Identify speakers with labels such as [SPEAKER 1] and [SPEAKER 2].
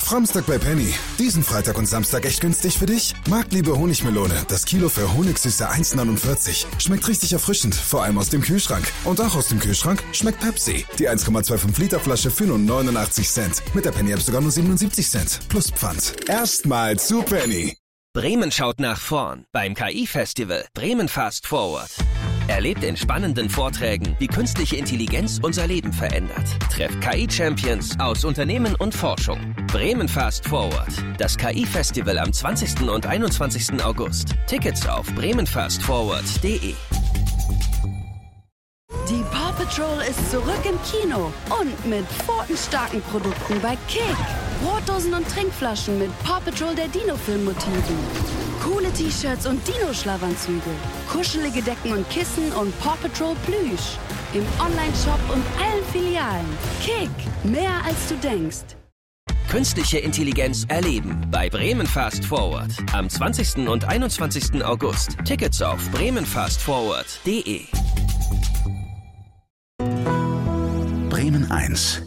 [SPEAKER 1] Framstag bei Penny. Diesen Freitag und Samstag echt günstig für dich? Marktliebe Honigmelone. Das Kilo für Honigsüße 1,49. Schmeckt richtig erfrischend, vor allem aus dem Kühlschrank. Und auch aus dem Kühlschrank schmeckt Pepsi. Die 1,25 Liter Flasche für nur 89 Cent. Mit der Penny-App sogar nur 77 Cent. Plus Pfand. Erstmal zu Penny.
[SPEAKER 2] Bremen schaut nach vorn beim KI-Festival Bremen Fast Forward. Erlebt in spannenden Vorträgen, wie künstliche Intelligenz unser Leben verändert. Trefft KI-Champions aus Unternehmen und Forschung. Bremen Fast Forward. Das KI-Festival am 20. und 21. August. Tickets auf bremenfastforward.de.
[SPEAKER 3] Die Paw Patrol ist zurück im Kino und mit pfotenstarken Produkten bei Kick. Brotdosen und Trinkflaschen mit Paw Patrol der Dino-Film-Motiven. Coole T-Shirts und Dino-Schlafanzüge. Kuschelige Decken und Kissen und Paw Patrol Plüsch. Im Onlineshop und allen Filialen. Kick, mehr als du denkst.
[SPEAKER 2] Künstliche Intelligenz erleben bei Bremen Fast Forward. Am 20. und 21. August. Tickets auf bremenfastforward.de.
[SPEAKER 4] Bremen 1.